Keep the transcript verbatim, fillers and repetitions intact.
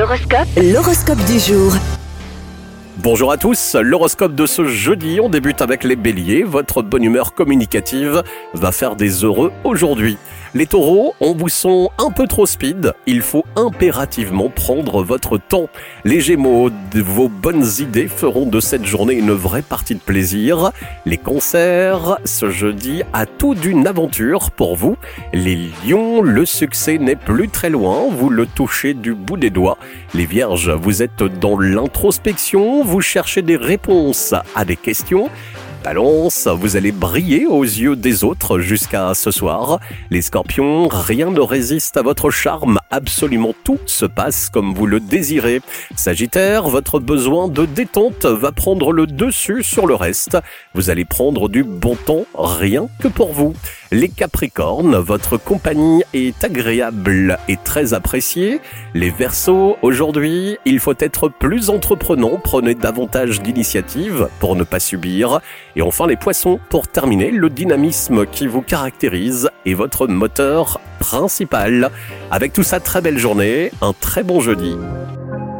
L'horoscope. L'horoscope du jour. Bonjour à tous, l'horoscope de ce jeudi, on débute avec les béliers. Votre bonne humeur communicative va faire des heureux aujourd'hui. Les taureaux, on vous sent un peu trop speed, il faut impérativement prendre votre temps. Les gémeaux, vos bonnes idées feront de cette journée une vraie partie de plaisir. Les cancers, ce jeudi a tout d'une aventure pour vous. Les lions, le succès n'est plus très loin, vous le touchez du bout des doigts. Les vierges, vous êtes dans l'introspection, vous cherchez des réponses à des questions. Balance, vous allez briller aux yeux des autres jusqu'à ce soir. Les scorpions, rien ne résiste à votre charme, absolument tout se passe comme vous le désirez. Sagittaire, votre besoin de détente va prendre le dessus sur le reste. Vous allez prendre du bon temps, rien que pour vous. Les capricornes, votre compagnie est agréable et très appréciée. Les verseaux, aujourd'hui, il faut être plus entreprenant, prenez davantage d'initiatives pour ne pas subir. Et enfin les poissons, pour terminer, le dynamisme qui vous caractérise est votre moteur principal. Avec tout ça, très belle journée, un très bon jeudi.